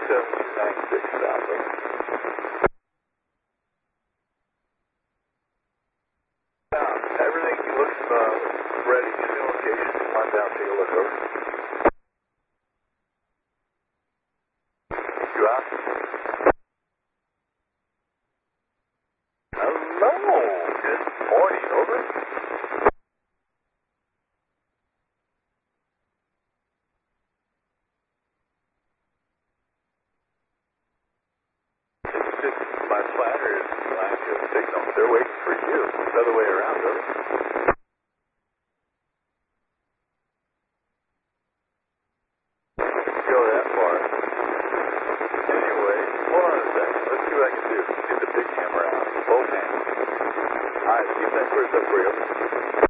27296 south. Everything looks ready. Give me a location. Come on down, take a look. Over. You out? Hello. Good morning. Over. My platter is flying to a signal. They're waiting for you. It's the other way around, over. Go that far. Anyway, hold on a second. Let's see what I can do. Get the big camera out. Both hands. Alright, keep that first up for you.